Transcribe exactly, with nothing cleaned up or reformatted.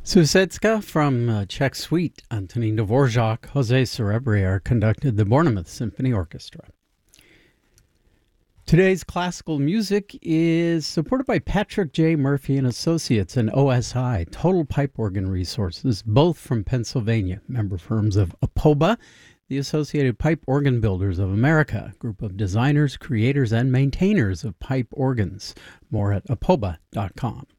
Susetska from uh, Czech Suite, Antonín Dvorak, Jose Cerebrier conducted the Bournemouth Symphony Orchestra. Today's classical music is supported by Patrick J. Murphy and Associates and O S I, Total Pipe Organ Resources, both from Pennsylvania, member firms of APOBA, the Associated Pipe Organ Builders of America, a group of designers, creators, and maintainers of pipe organs. More at apoba dot com.